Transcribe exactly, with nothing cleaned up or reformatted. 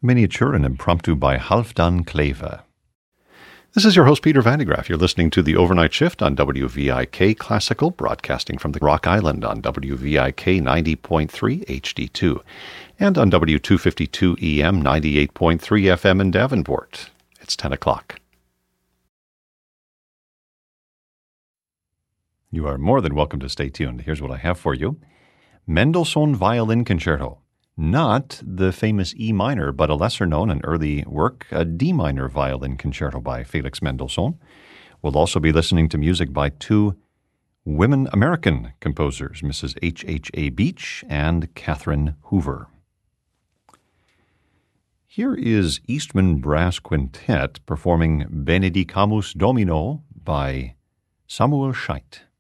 Miniature and Impromptu by Halfdan Kleve. This is your host, Peter Van de Graaff. You're listening to The Overnight Shift on W V I K Classical, broadcasting from the Rock Island on W V I K ninety point three H D two and on W two fifty-two E M ninety-eight point three F M in Davenport. It's ten o'clock. You are more than welcome to stay tuned. Here's what I have for you. Mendelssohn Violin Concerto. Not the famous E minor, but a lesser-known and early work, a D minor violin concerto by Felix Mendelssohn. We'll also be listening to music by two women American composers, Missus H H A. Beach and Catherine Hoover. Here is Eastman Brass Quintet performing Benedicamus Domino by Samuel Scheidt.